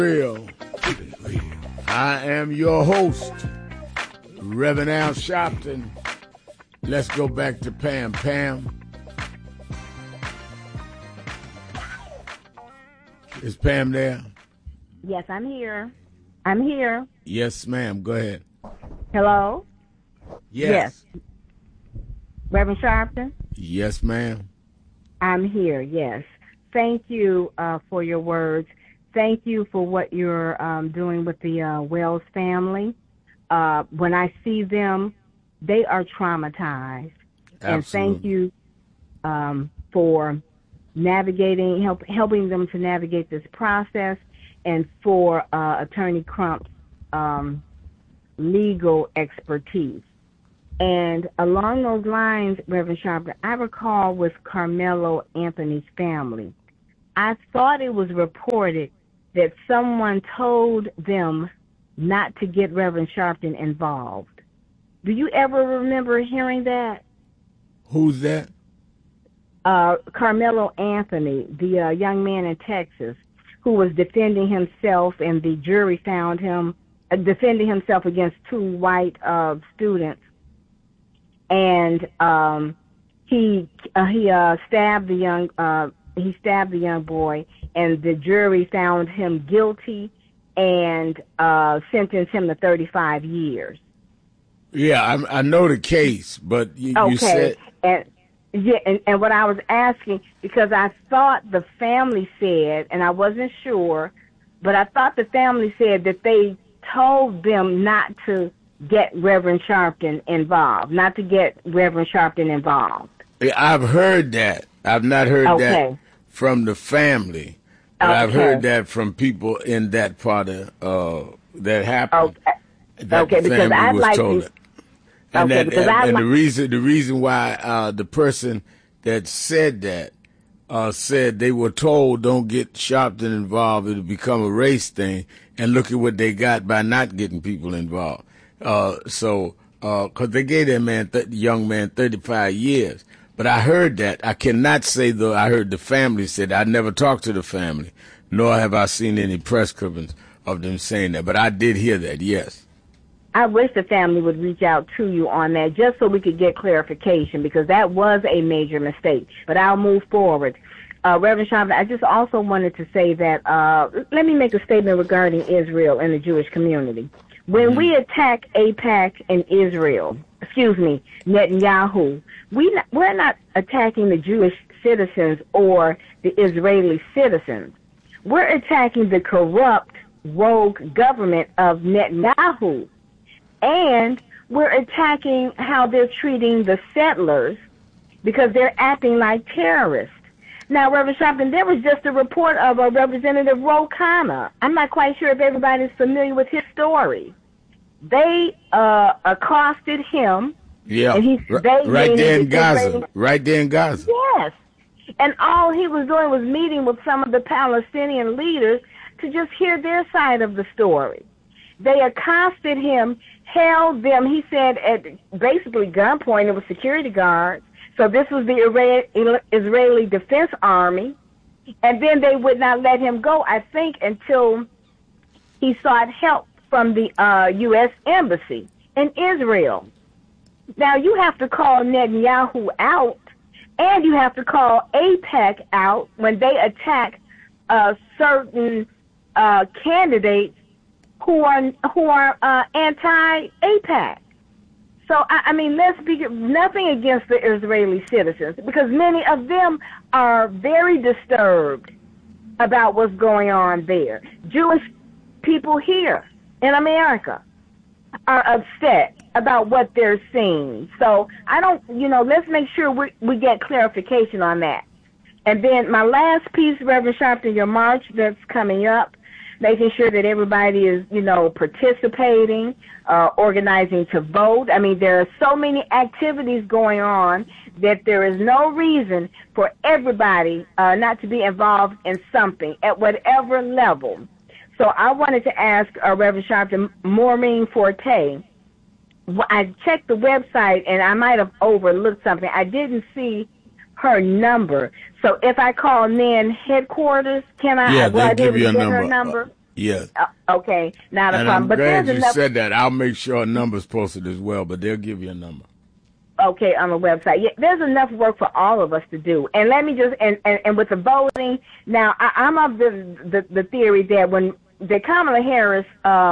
Real. I am your host, Reverend Al Sharpton. Let's go back to Pam. Pam. Is Pam there? Yes, I'm here. I'm here. Yes, ma'am. Go ahead. Hello? Yes. Reverend Sharpton? Yes, ma'am. I'm here, yes. Thank you for your words. Thank you for what you're doing with the Wells family. When I see them, they are traumatized. Absolutely. And thank you for navigating, helping them to navigate this process, and for Attorney Crump's legal expertise. And along those lines, Reverend Sharpton, I recall with Carmelo Anthony's family, I thought it was reported that someone told them not to get Reverend Sharpton involved. Do you ever remember hearing that? Who's that? Carmelo Anthony, the young man in Texas who was defending himself, and the jury found him defending himself against two white students. And he stabbed the young boy, and the jury found him guilty and sentenced him to 35 years. Yeah, I know the case, but you said... And what I was asking, because I thought the family said, and I wasn't sure, but I thought the family said that they told them not to get Reverend Sharpton involved, not to get Reverend Sharpton involved. I've heard that. I've not heard that from the family, but I've heard that from people in that part of that happened. That the because I'd was like told to. it. And the reason why the person that said that said they were told don't get Sharpton involved, it'll become a race thing, and look at what they got by not getting people involved. Because they gave that young man 35 years. But I heard that. I cannot say, though, I heard the family said. I never talked to the family, nor have I seen any press clippings of them saying that. But I did hear that, yes. I wish the family would reach out to you on that just so we could get clarification, because that was a major mistake. But I'll move forward. Reverend Sharpton, I just also wanted to say that, let me make a statement regarding Israel and the Jewish community. When we attack AIPAC and Israel, Netanyahu, we're not attacking the Jewish citizens or the Israeli citizens. We're attacking the corrupt, rogue government of Netanyahu. And we're attacking how they're treating the settlers because they're acting like terrorists. Now, Reverend Sharpton, there was just a report of a Representative Ro Khanna. I'm not quite sure if everybody's familiar with his story. They accosted him. Yeah, and right there in Gaza. Right there in Gaza. Yes. And all he was doing was meeting with some of the Palestinian leaders to just hear their side of the story. They accosted him, held them, he said, at basically gunpoint. It was security guards. So this was the Israeli Defense Army. And then they would not let him go, I think, until he sought help from the U.S. Embassy in Israel. Now, you have to call Netanyahu out, and you have to call AIPAC out when they attack certain candidates who are anti-AIPAC. So, I mean, let's be nothing against the Israeli citizens, because many of them are very disturbed about what's going on there. Jewish people here in America are upset about what they're seeing. So let's make sure we get clarification on that. And then my last piece, Reverend Sharpton, your march that's coming up, making sure that everybody is, participating, organizing to vote. I mean, there are so many activities going on that there is no reason for everybody not to be involved in something at whatever level. So I wanted to ask Reverend Sharpton, Maureen Forte, I checked the website and I might have overlooked something. I didn't see her number. So if I call NAN headquarters, can I? Yeah, will I they'll be give able you to a get number. her number? Yes. Okay, not a and problem. I'm But glad there's you enough. said that. I'll make sure a number's posted as well, but they'll give you a number. Okay, on the website. Yeah, there's enough work for all of us to do. And let me just and with the voting, now I'm of the theory that when the Kamala Harris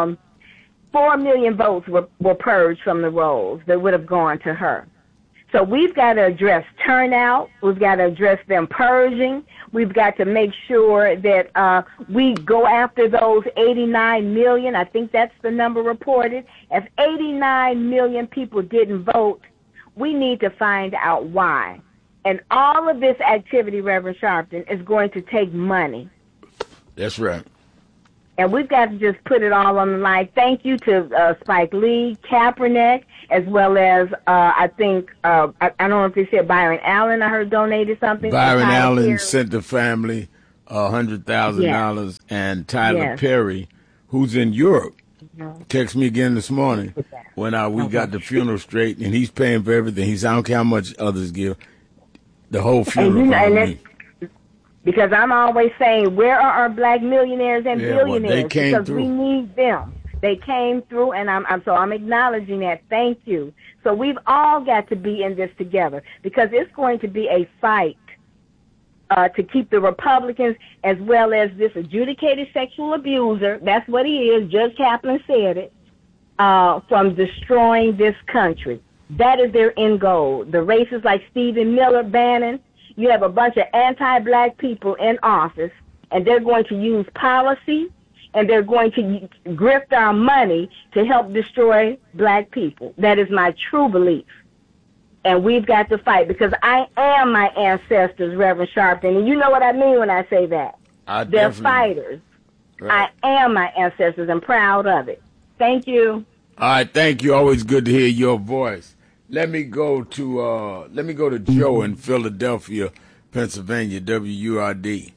4 million votes were purged from the rolls that would have gone to her. So we've got to address turnout. We've got to address them purging. We've got to make sure that we go after those 89 million. I think that's the number reported. If 89 million people didn't vote, we need to find out why. And all of this activity, Reverend Sharpton, is going to take money. That's right. And we've got to just put it all on the line. Thank you to Spike Lee, Kaepernick, as well as I think, I don't know if they said Byron Allen, I heard donated something. Byron Allen sent the family $100,000. Yes. And Tyler Yes. Perry, who's in Europe, texted me again this morning when we got the funeral straight, and he's paying for everything. He said, I don't care how much others give. The whole funeral. Because I'm always saying, where are our black millionaires and billionaires? Because we need them. They came through, and I'm acknowledging that. Thank you. So we've all got to be in this together, because it's going to be a fight to keep the Republicans, as well as this adjudicated sexual abuser, that's what he is, Judge Kaplan said it, from destroying this country. That is their end goal. The racists like Stephen Miller, Bannon, you have a bunch of anti-black people in office, and they're going to use policy, and they're going to grift our money to help destroy black people. That is my true belief. And we've got to fight, because I am my ancestors, Reverend Sharpton, and you know what I mean when I say that. They're fighters. Right. I am my ancestors and proud of it. Thank you. All right, thank you. Always good to hear your voice. Let me go to Joe in Philadelphia, Pennsylvania, WURD.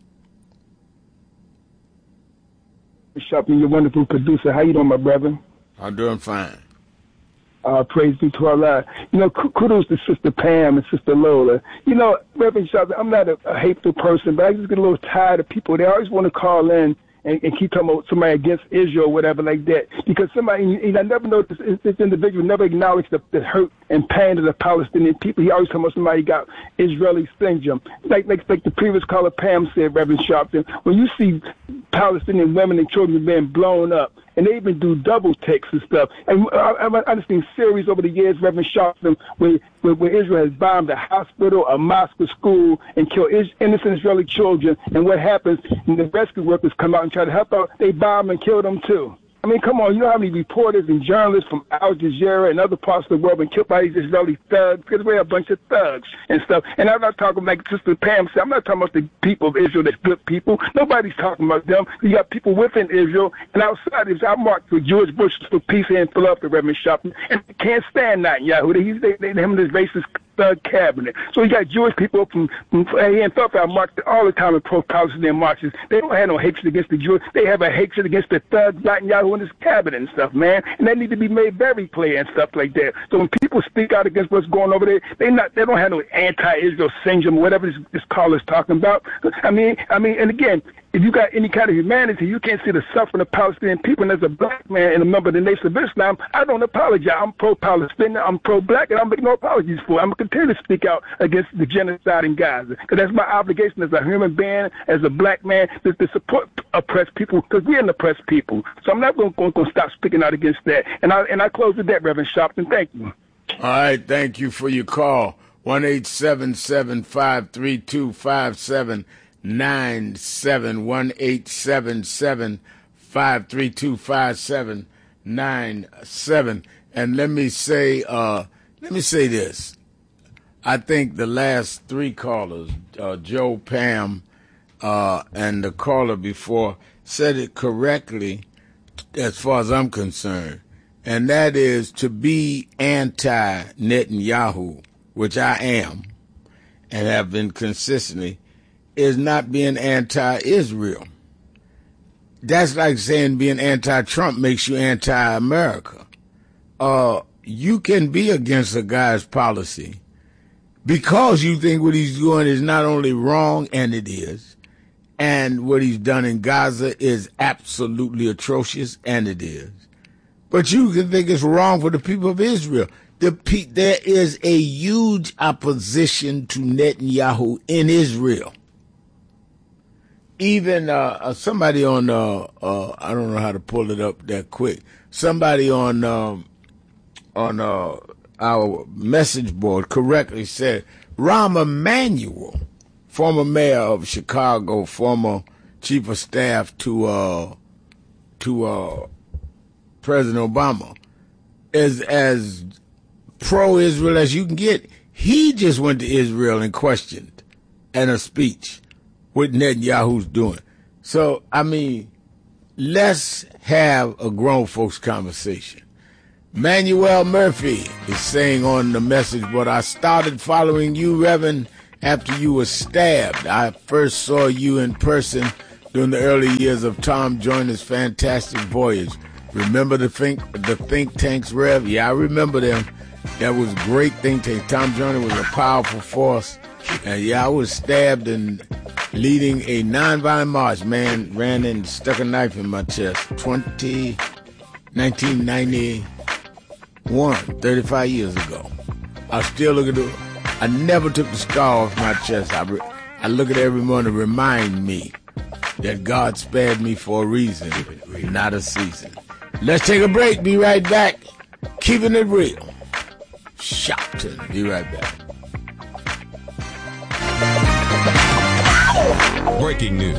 Sharpton, you're a wonderful producer. How you doing, my brother? I'm doing fine. Praise be to Allah. Kudos to Sister Pam and Sister Lola. Reverend Sharpton, I'm not a hateful person, but I just get a little tired of people. They always want to call in and keep talking about somebody against Israel or whatever like that. Because somebody, and I never know, this individual never acknowledged the hurt and pain of the Palestinian people. He always talking about somebody got Israeli syndrome. Like the previous caller Pam said, Reverend Sharpton, when you see Palestinian women and children being blown up, and they even do double takes and stuff. And I've seen series over the years, Reverend Sharpton, where Israel has bombed a hospital, a mosque, a school, and killed innocent Israeli children. And what happens, and the rescue workers come out and try to help out, they bomb and kill them too. I mean, come on, you know how many reporters and journalists from Al Jazeera and other parts of the world been killed by these Israeli thugs, because we're a bunch of thugs and stuff. And I'm not talking like Sister Pam said, I'm not talking about the people of Israel that's good people. Nobody's talking about them. You got people within Israel and outside. I marked for George Bush for peace here in Philadelphia, Reverend Sharpton, and they can't stand Netanyahu. They him and his racist thug cabinet. So you got Jewish people from here in Philadelphia. I marked all the time in pro-Palestinian marches. They don't have no hatred against the Jews. They have a hatred against the thug Netanyahu and his cabinet and stuff, man. And that need to be made very clear and stuff like that. So when people speak out against what's going over there, they don't have no anti-Israel syndrome or whatever this caller's talking about. I mean, and again, if you got any kind of humanity, you can't see the suffering of Palestinian people. And as a black man and a member of the Nation of Islam, I don't apologize. I'm pro-Palestinian, I'm pro-black, and I'm making no apologies for it. I'm going to continue to speak out against the genocide in Gaza, because that's my obligation as a human being, as a black man, to support oppressed people, because we're an oppressed people. So I'm not going to stop speaking out against that. And I close with that, Reverend Sharpton. Thank you. All right, thank you for your call. 1-877-532-5797, 1-877-532-5797. And let me say this. I think the last three callers, Joe, Pam, and the caller before, said it correctly as far as I'm concerned. And that is, to be anti-Netanyahu, which I am and have been consistently, is not being anti-Israel. That's like saying being anti-Trump makes you anti-America. You can be against a guy's policy because you think what he's doing is not only wrong, and it is, and what he's done in Gaza is absolutely atrocious, and it is. But you can think it's wrong for the people of Israel. There is a huge opposition to Netanyahu in Israel. Even somebody on I don't know how to pull it up that quick. Somebody on our message board correctly said Rahm Emanuel, former mayor of Chicago, former chief of staff to President Obama, is as pro-Israel as you can get. He just went to Israel and questioned in a speech what Netanyahu's doing. So, I mean, let's have a grown folks conversation. Manuel Murphy is saying on the message board, I started following you, Reverend, after you were stabbed. I first saw you in person during the early years of Tom Joyner's fantastic voyage. Remember the think tanks, Rev? Yeah, I remember them. That was great think tank. Tom Joyner was a powerful force. And yeah, I was stabbed and leading a nonviolent march. Man ran and stuck a knife in my chest. 1991, 35 years ago. I still look at it. I never took the scar off my chest. I look at it every morning to remind me that God spared me for a reason, not a season. Let's take a break. Be right back. Keeping it real. Shopton. Be right back. Breaking news.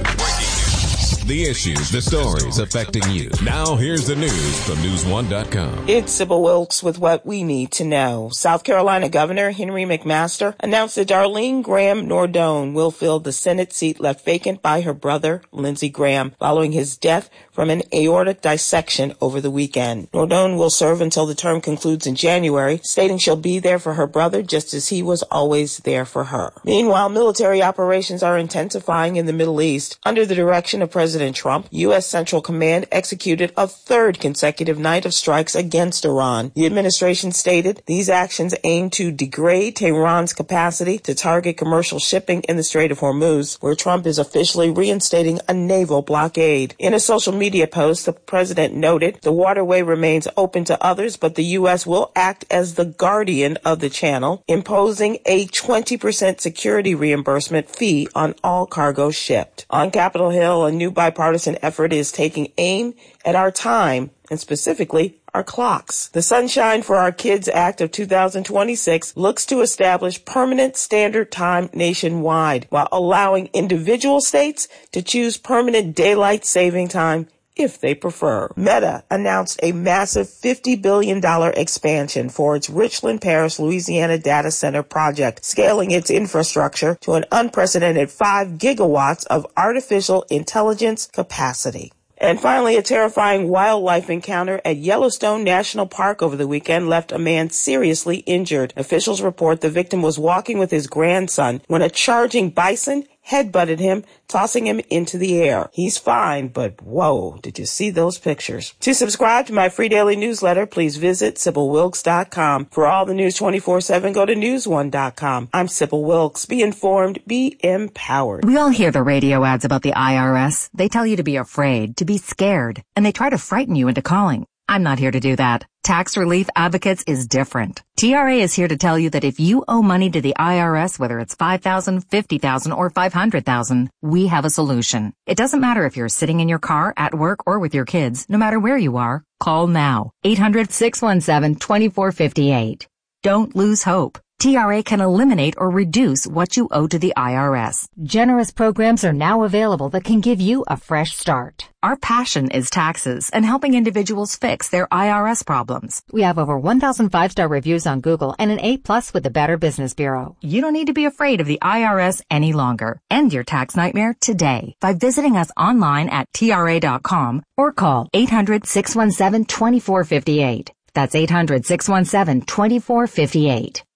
The issues, the stories affecting you. Now here's the news from News1.com. It's Sybil Wilkes with what we need to know. South Carolina Governor Henry McMaster announced that Darlene Graham Nordone will fill the Senate seat left vacant by her brother, Lindsey Graham, following his death from an aortic dissection over the weekend. Nordone will serve until the term concludes in January, stating she'll be there for her brother just as he was always there for her. Meanwhile, military operations are intensifying in the Middle East. Under the direction of President Trump, U.S. Central Command executed a third consecutive night of strikes against Iran. The administration stated these actions aim to degrade Tehran's capacity to target commercial shipping in the Strait of Hormuz, where Trump is officially reinstating a naval blockade. In a social media post, the president noted the waterway remains open to others, but the U.S. will act as the guardian of the channel, imposing a 20% security reimbursement fee on all cargo shipped. On Capitol Hill, a new bipartisan effort is taking aim at our time, and specifically our clocks. The Sunshine for Our Kids Act of 2026 looks to establish permanent standard time nationwide while allowing individual states to choose permanent daylight saving time if they prefer. Meta announced a massive $50 billion expansion for its Richland Parish, Louisiana data center project, scaling its infrastructure to an unprecedented 5 gigawatts of artificial intelligence capacity. And finally, a terrifying wildlife encounter at Yellowstone National Park over the weekend left a man seriously injured. Officials report the victim was walking with his grandson when a charging bison headbutted him, tossing him into the air. He's fine, but whoa, did you see those pictures? To subscribe to my free daily newsletter, please visit SybilWilkes.com. For all the news 24/7, go to News1.com. I'm Sybil Wilkes. Be informed, be empowered. We all hear the radio ads about the IRS. They tell you to be afraid, to be scared, and they try to frighten you into calling. I'm not here to do that. Tax Relief Advocates is different. TRA is here to tell you that if you owe money to the IRS, whether it's $5,000, $50,000, or $500,000, we have a solution. It doesn't matter if you're sitting in your car, at work, or with your kids. No matter where you are, call now. 800-617-2458. Don't lose hope. TRA can eliminate or reduce what you owe to the IRS. Generous programs are now available that can give you a fresh start. Our passion is taxes and helping individuals fix their IRS problems. We have over 1,000 5-star reviews on Google and an A+ with the Better Business Bureau. You don't need to be afraid of the IRS any longer. End your tax nightmare today by visiting us online at TRA.com or call 800-617-2458. That's 800-617-2458.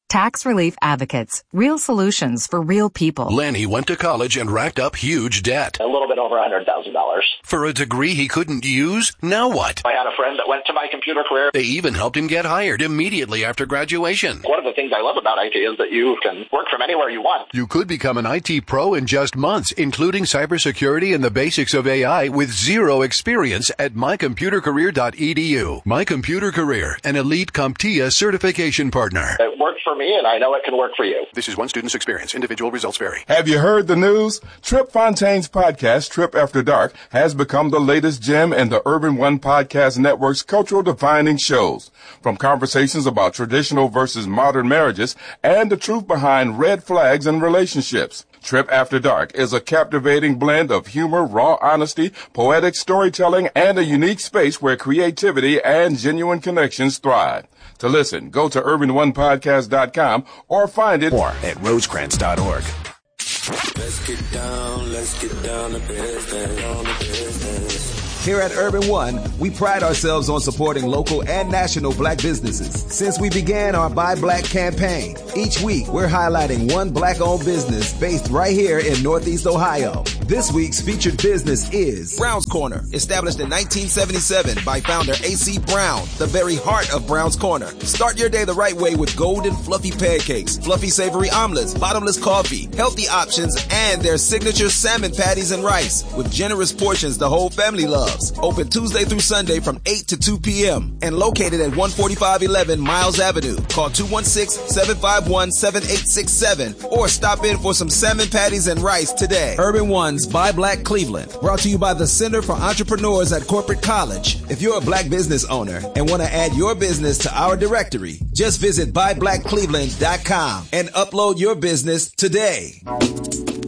Tax Relief Advocates. Real solutions for real people. Lenny went to college and racked up huge debt. A little bit over $100,000. For a degree he couldn't use? Now what? I had a friend that went to My Computer Career. They even helped him get hired immediately after graduation. One of the things I love about IT is that you can work from anywhere you want. You could become an IT pro in just months, including cybersecurity and the basics of AI with zero experience at mycomputercareer.edu. My Computer Career, an elite CompTIA certification partner. It worked for me, and I know it can work for you. This is one student's experience. Individual results vary. Have you heard the news? Trip Fontaine's podcast, Trip After Dark, has become the latest gem in the Urban One Podcast Network's cultural defining shows. From conversations about traditional versus modern marriages and the truth behind red flags in relationships. Trip After Dark is a captivating blend of humor, raw honesty, poetic storytelling, and a unique space where creativity and genuine connections thrive. To listen, go to urbanonepodcast.com or find it at rosecrans.org. Let's get down to business. Here at Urban One, we pride ourselves on supporting local and national black businesses. Since we began our Buy Black campaign, each week we're highlighting one black-owned business based right here in Northeast Ohio. This week's featured business is Brown's Corner, established in 1977 by founder A.C. Brown, the very heart of Brown's Corner. Start your day the right way with golden fluffy pancakes, fluffy savory omelets, bottomless coffee, healthy options, and their signature salmon patties and rice with generous portions the whole family loves. Open Tuesday through Sunday from 8 to 2 p.m. and located at 14511 Miles Avenue. Call 216-751-7867 or stop in for some salmon patties and rice today. Urban One's Buy Black Cleveland, brought to you by the Center for Entrepreneurs at Corporate College. If you're a black business owner and want to add your business to our directory, just visit buyblackcleveland.com and upload your business today.